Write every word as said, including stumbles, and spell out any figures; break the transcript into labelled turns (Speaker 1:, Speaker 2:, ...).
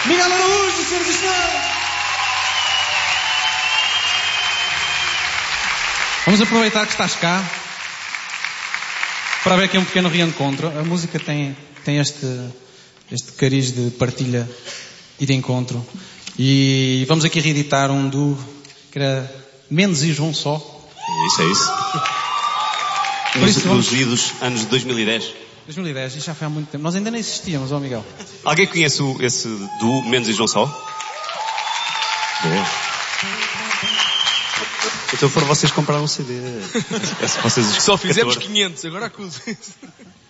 Speaker 1: Miguel Araújo, senhoras e senhores. Vamos aproveitar que estás cá para ver aqui um pequeno reencontro. A música tem, tem este, este cariz de partilha e de encontro. E vamos aqui reeditar um do que era Mendes e João Só.
Speaker 2: Isso é isso.
Speaker 1: Por
Speaker 2: Nos,
Speaker 1: isso vamos...
Speaker 2: nos idos anos de dois mil e dez.
Speaker 1: dois mil e dez, isso já foi há muito tempo. Nós ainda nem existíamos, ó Miguel.
Speaker 2: Alguém conhece o, esse do Mendes e João Só? Boa. Então foram vocês comprar um C D. É, vocês
Speaker 3: Só fizemos quinhentos, agora acuso.